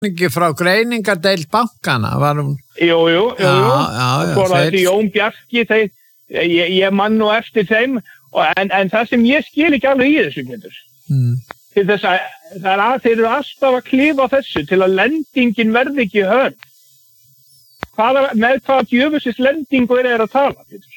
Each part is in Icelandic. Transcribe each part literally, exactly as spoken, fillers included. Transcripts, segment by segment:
ekki frá greiningadeild bankana var hún Jú, jú, jú, jú. Já, já, já, og þeir- þessi Jón Bjarki þeir, ég, ég man nú eftir þeim og, en, en það sem ég skil ekki alveg í þessu Pétur, mm. til þess að, það er að þeir eru alltaf að klifa á þessu til að lendingin verði ekki hörn. Hvaða, með hvaða djöfusins lendingu er þeir að tala Pétur?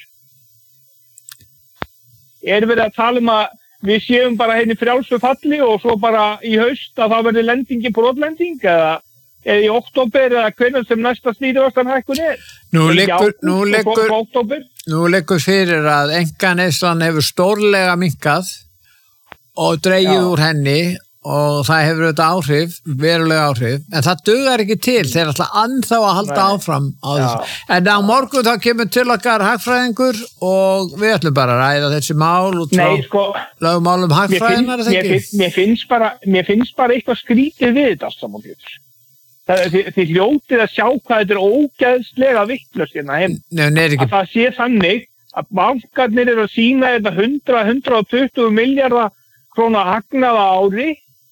Er verið að tala um að við séum bara henni frjálsu falli og svo bara í haust að það verði lendingi brotlending eða, eða í október eða hvenær sem næsta stýrivaxtahækkun er. Nú Er ekki liggur, ágúst nú og svo- liggur, svo október? nú liggur fyrir að einkaneyslan hefur stórlega minnkað og dregið Já. úr henni og það hefur þetta áhrif, verulega áhrif, en það dugar ekki til, þeir ætla ennþá að halda Nei. áfram á Já. þessu. En á morgun þá kemur til okkar hagfræðingur og við ætlum bara að ræða þessi mál út frá Nei, sko, lögmálum mér hagfræðinar, finnst, er það mér, ekki? finnst, mér, finnst bara, mér finnst bara eitthvað skrítið við þetta allt saman Pétur. Það, þið, þið hljótið að sjá hvað þetta er ógeðslega vitlaust hérna heim. Nei, hún er ekki, Að það sé þannig að bankarnir eru að sína þetta hundrað til hundrað og tuttugu milljarða króna hagnaða ári.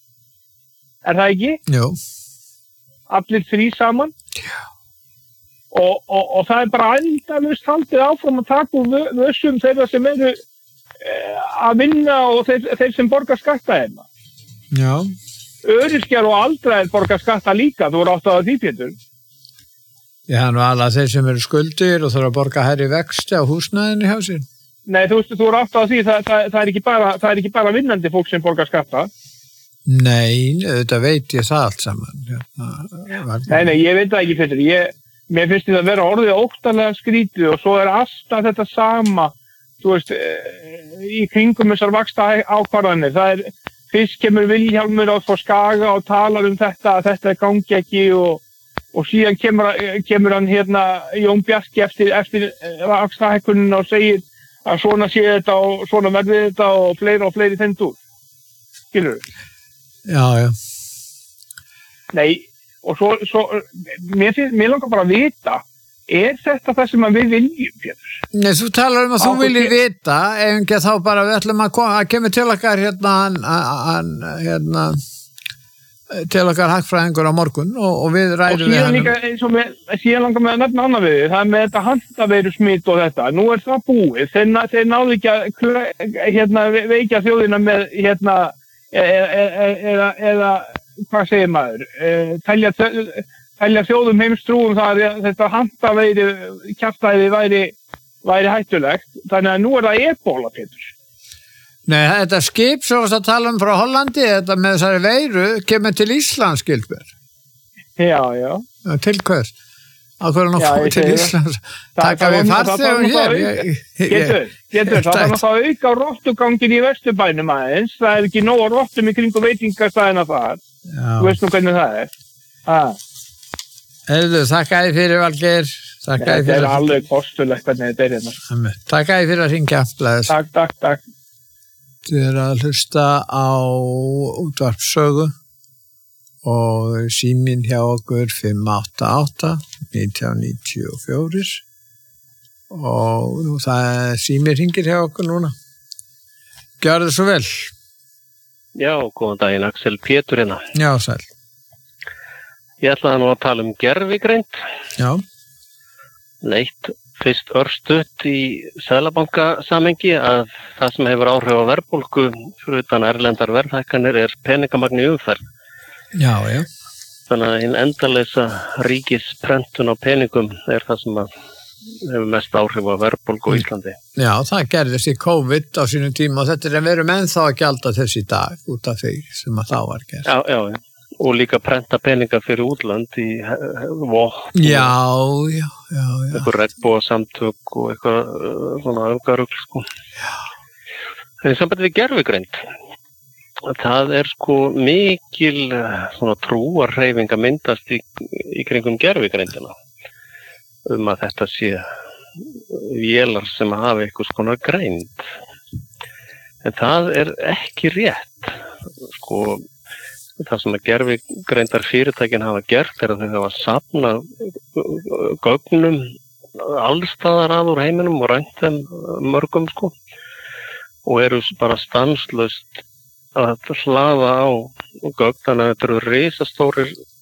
Er það ekki? jú, Allir þrí saman. Og, og, og það er bara endalaust haldið áfram að taka úr vö- vössum þeirra sem eru eh, að vinna og þeir, þeir sem borgar skatta hérna. já, Öryrkjar og aldraðir borgar skatta líka, þú eru átt að því Pétur. ég hann var alveg þeir sem eru skuldir og þurfa að borga herri vexti á húsnæðinu hjá sér. Nei, þú, þú eru átt að því, það, það, það, er ekki bara, það er ekki bara vinnandi fólk sem borgar skatta. Nei, þetta veit ég það allt saman. Hérna, var- Nei, nei, ég veit það ekki Pétur. Ég, mér finnst þetta að vera orðið óttalega skrítið og svo er alltaf þetta sama, þú veist, eh, í kringum þessar vaxta ákvarðanir. Það er, fyrst kemur Vilhjálmur á frá Skaga og talar um þetta, að þetta gangi ekki og, og síðan kemur, kemur hann hérna Jón Bjarki eftir, eftir vaxtahækkunina og segir að svona sé þetta og svona verði þetta og fleiri og fleiri þendur. Skilur þú? Já, já. Nei, og svo, svo mér, finnst, mér langar bara að vita, er þetta það sem að við viljum, Pétur? Nei, þú talar um að þú Á, viljið ok. vita, ef ekki þá bara við ætlum að koma, að kemur til okkar hérna, hann, hann, hérna, til okkar hagfræðingur á morgun og, og við Og ræðum við síðan hann. líka eins og með, síðan langar með að nefna annað við þig, það er með þetta handaveiru smitt og þetta, nú er það búið, þeir, ná- þeir náðu ekki að kle- hérna, ve- veikja þjóðina með, hérna, eða, eða, eða, eða hvað segir maður, e, telja, þau- telja þjóðum heimstrúum það að þetta handaveiru kjaftaði væri, væri hættulegt, þannig að nú er það ebola, Pétur. Nei, þetta skip sem varst að tala um frá Hollandi, þetta með þessari veiru, kemur til Íslands, Gilbjörn. Já, já. Til hvers? Á hverju hann Já, fór ég til segi það. Íslands? Það- Taka það við var- það farþegum var hér? náttúrulega Ég- ég- Getur, getur, það var náttúrulega að auka rottugangin í Vesturbænum aðeins, það er ekki nóg að rottum í kringum veitingastæðina þar, þú Já. veist nú hvernig það er. Ah, Heyrðu, þakka þér fyrir, Valgeir. Þakka þér þetta er fyrir, alveg kostulegt hvernig þetta er hérna. þakka þér fyrir að ringja. Bless. Takk, takk, takk. Þið er að hlusta á útvarpssögu og síminn hjá okkur fimm átta átta nítján níutíu og fjögur og nú það er síminn hringir hjá okkur núna. Gjörðu svo vel. Já, góðan daginn, Axel Pétur hérna. Já, sæl. Ég ætlaði nú að tala um gervigreind. Já, Leitt fyrst örstutt í seðlabankasamengi að það sem hefur áhrif á verðbólgu fyrir utan erlendar verðhækkanir er peningamagn í umferð. já, já. Þannig að hinn endaleysa ríkisprentun á peningum er það sem að hefur mest áhrif á verðbólgu á Íslandi. Já, það gerðist í COVID á sínum tíma og þetta er að verum ennþá að gjalda þess í dag út af því sem að þá var gert. Já, já, já. Og líka prenta peninga fyrir útland í vopn. Já, já, já, já. Eitthvað regnbogasamtök og eitthvað uh, svona öfgarugl, sko. En í sambandi við gervigreind, það er sko mikil uh, svona trúarhreyfing að myndast í, í kringum gervigreindina um að þetta sé vélar sem hafa eitthvað svona greind. En það er ekki rétt, sko. Það sem að gervigreindar fyrirtækin hafa gert er að þau hafa safnað gögnum allstaðar að úr heiminum og rænt þeim mörgum sko og eru bara stanslaust að hlaða á gögn, þannig að þetta eru risastórir